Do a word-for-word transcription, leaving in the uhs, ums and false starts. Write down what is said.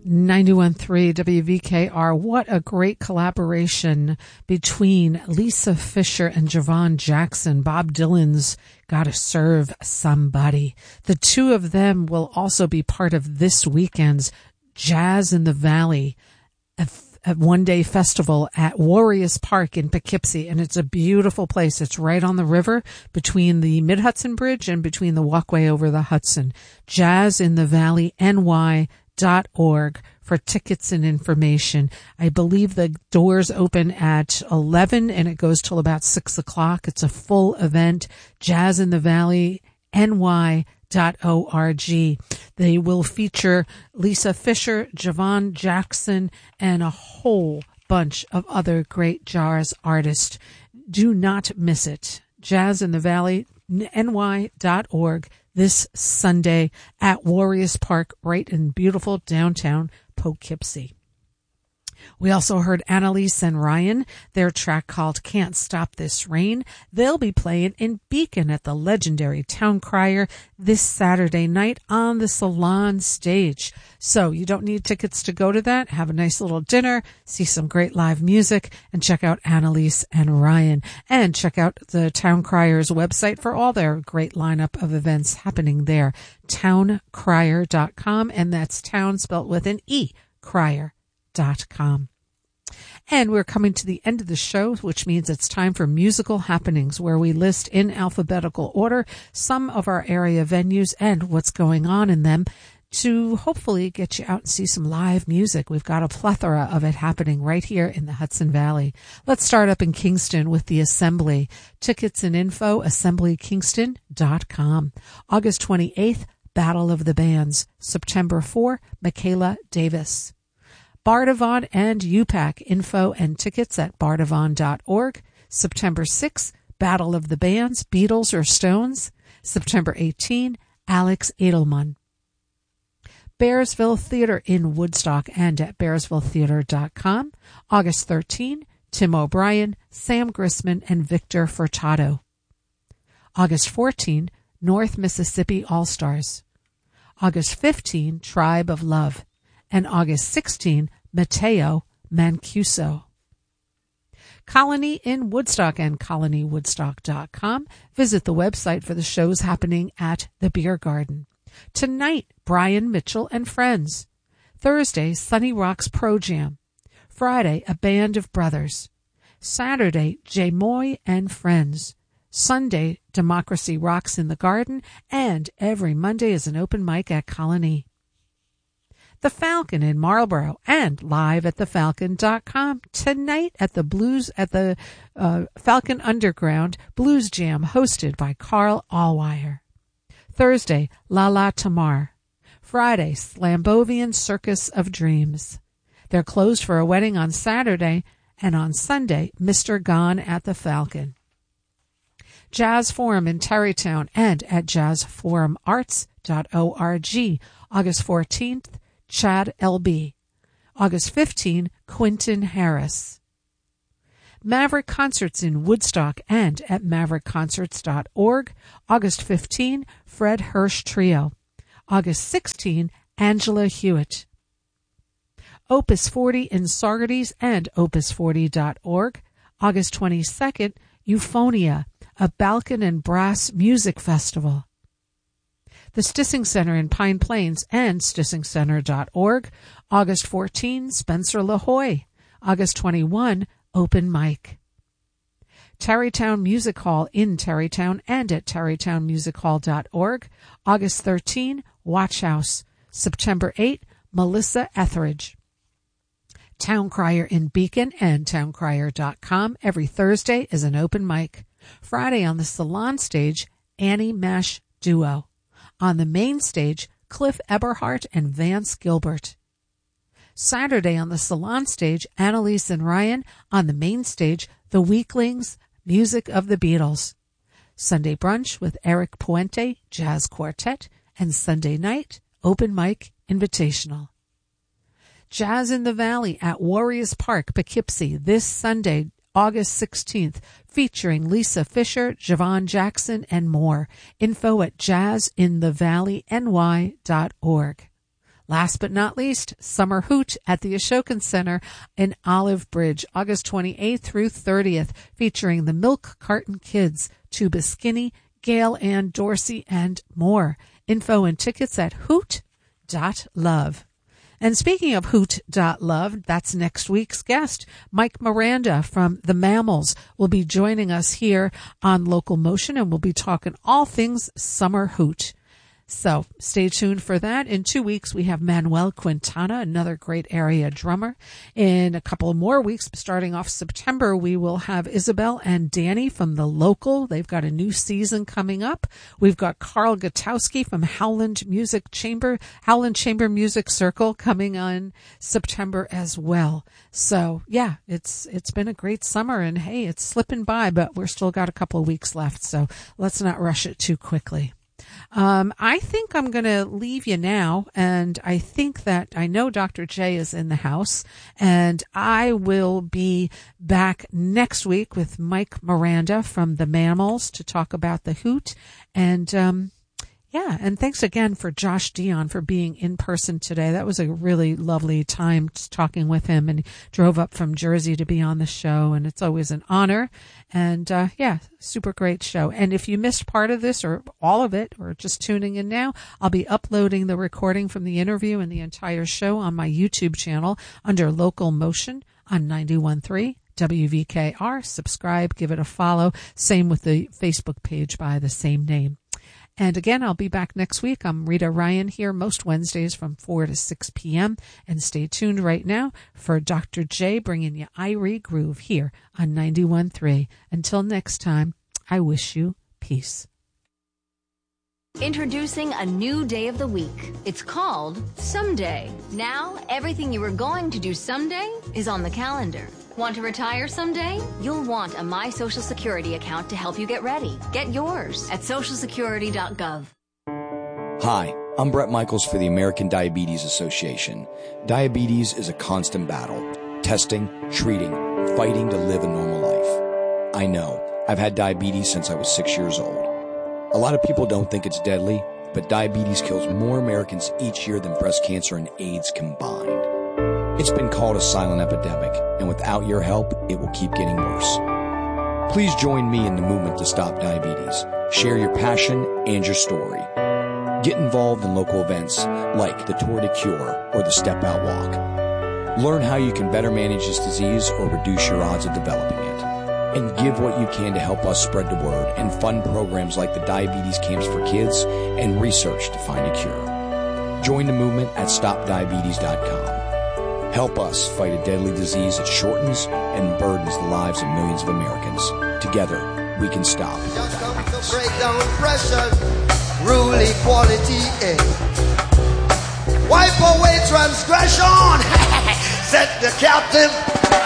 ninety-one point three W V K R. What a great collaboration between Lisa Fischer and Javon Jackson, Bob Dylan's Gotta Serve Somebody. The two of them will also be part of this weekend's Jazz in the Valley, a, a one-day festival at Warriors Park in Poughkeepsie, and it's a beautiful place. It's right on the river between the Mid-Hudson Bridge and between the walkway over the Hudson. Jazz in the Valley N Y dot org for tickets and information. I believe the doors open at eleven and it goes till about six o'clock. It's a full event. Jazz in the Valley N Y dot org. They will feature Lisa Fischer, Javon Jackson, and a whole bunch of other great jazz artists. Do not miss it. Jazz in the Valley N Y dot org. This Sunday at Warriors Park, right in beautiful downtown Poughkeepsie. We also heard Annalise and Ryan, their track called Can't Stop This Rain. They'll be playing in Beacon at the legendary Town Crier this Saturday night on the Salon stage. So you don't need tickets to go to that. Have a nice little dinner, see some great live music, and check out Annalise and Ryan. And check out the Town Crier's website for all their great lineup of events happening there. town crier dot com, and that's town spelt with an E, crier dot com. And we're coming to the end of the show, which means it's time for musical happenings, where we list in alphabetical order some of our area venues and what's going on in them to hopefully get you out and see some live music. We've got a plethora of it happening right here in the Hudson Valley. Let's start up in Kingston with the Assembly. Tickets and info, assembly kingston dot com. August twenty-eighth, Battle of the Bands. September fourth, Michaela Davis. Bardavon and U PAC, info and tickets at bardavon dot org. September sixth, Battle of the Bands, Beatles or Stones. September eighteenth, Alex Edelman. Bearsville Theater in Woodstock and at bearsville theater dot com. August thirteenth, Tim O'Brien, Sam Grisman, and Victor Furtado. August fourteenth, North Mississippi All-Stars. August fifteenth, Tribe of Love. And August sixteenth, Mateo Mancuso. Colony in Woodstock and colony woodstock dot com. Visit the website for the shows happening at the Beer Garden. Tonight, Brian Mitchell and Friends. Thursday, Sunny Rocks Pro Jam. Friday, A Band of Brothers. Saturday, J. Moy and Friends. Sunday, Democracy Rocks in the Garden. And every Monday is an open mic at Colony. The Falcon in Marlboro and live at the falcon dot com tonight at the Blues at the uh, Falcon Underground Blues Jam hosted by Carl Allwire. Thursday, La La Tamar. Friday, Slambovian Circus of Dreams. They're closed for a wedding on Saturday, and on Sunday, Mister Gone at the Falcon. Jazz Forum in Tarrytown and at jazz forum arts dot org. August fourteenth, Chad L B. August fifteenth, Quentin Harris. Maverick Concerts in Woodstock and at maverick concerts dot org. August fifteenth, Fred Hirsch Trio. August sixteenth, Angela Hewitt. Opus forty in Saugerties and opus forty dot org. August twenty-second, Euphonia, a Balkan and Brass Music Festival. The Stissing Center in Pine Plains and stissing center dot org. August fourteenth, Spencer La Hoy. August twenty-first, Open Mic. Tarrytown Music Hall in Tarrytown and at tarrytown music hall dot org. August thirteenth, Watch House. September eighth, Melissa Etheridge. Town Crier in Beacon and town crier dot com. Every Thursday is an open mic. Friday on the Salon stage, Annie Mash Duo. On the main stage, Cliff Eberhardt and Vance Gilbert. Saturday on the Salon stage, Annalise and Ryan. On the main stage, The Weaklings, Music of the Beatles. Sunday brunch with Eric Puente, Jazz Quartet. And Sunday night, open mic invitational. Jazz in the Valley at Warriors Park, Poughkeepsie, this Sunday, August sixteenth, featuring Lisa Fischer, Javon Jackson, and more. Info at jazz in the valley n y dot org. Last but not least, Summer Hoot at the Ashokan Center in Olive Bridge, August twenty-eighth through thirtieth, featuring the Milk Carton Kids, Tuba Skinny, Gail Ann Dorsey, and more. Info and tickets at hoot dot love. And speaking of hoot dot love, that's next week's guest. Mike Miranda from The Mammals will be joining us here on Local Motion, and we'll be talking all things Summer Hoot. So stay tuned for that. In two weeks, we have Manuel Quintana, another great area drummer. In a couple of more weeks, starting off September, we will have Isabel and Danny from The Local. They've got a new season coming up. We've got Carl Gutowski from Howland Music Chamber, Howland Chamber Music Circle coming on September as well. So yeah, it's, it's been a great summer, and hey, it's slipping by, but we're still got a couple of weeks left. So let's not rush it too quickly. Um, I think I'm going to leave you now, and I think that I know Doctor J is in the house, and I will be back next week with Mike Miranda from The Mammals to talk about the Hoot. And, um, yeah, and thanks again for Josh Dion for being in person today. That was a really lovely time talking with him, and he drove up from Jersey to be on the show, and it's always an honor. And, uh, yeah, super great show. And if you missed part of this or all of it, or just tuning in now, I'll be uploading the recording from the interview and the entire show on my YouTube channel under Local Motion on ninety-one point three W V K R. Subscribe, give it a follow. Same with the Facebook page by the same name. And again, I'll be back next week. I'm Rita Ryan here most Wednesdays from four to six p.m. And stay tuned right now for Doctor J bringing you Irie Groove here on ninety-one point three. Until next time, I wish you peace. Introducing a new day of the week. It's called Someday. Now, everything you were going to do someday is on the calendar. Want to retire someday? You'll want a My Social Security account to help you get ready. Get yours at social security dot gov. Hi, I'm Brett Michaels for the American Diabetes Association. Diabetes is a constant battle. Testing, treating, fighting to live a normal life. I know. I've had diabetes since I was six years old. A lot of people don't think it's deadly, but diabetes kills more Americans each year than breast cancer and AIDS combined. It's been called a silent epidemic, and without your help, it will keep getting worse. Please join me in the movement to stop diabetes. Share your passion and your story. Get involved in local events like the Tour de Cure or the Step Out Walk. Learn how you can better manage this disease or reduce your odds of developing it. And give what you can to help us spread the word and fund programs like the Diabetes Camps for Kids and research to find a cure. Join the movement at stop diabetes dot com. Help us fight a deadly disease that shortens and burdens the lives of millions of Americans. Together, we can stop diabetes. Break down pressure, rule equality, eh. Wipe away transgression, set the captive